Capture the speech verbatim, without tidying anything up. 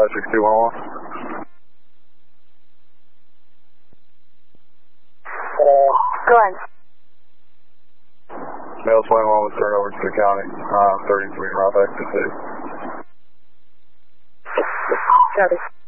five six two one one. Go ahead. Mail twenty-one was turned over to the county, uh, thirty-three, route back to the city. Copy.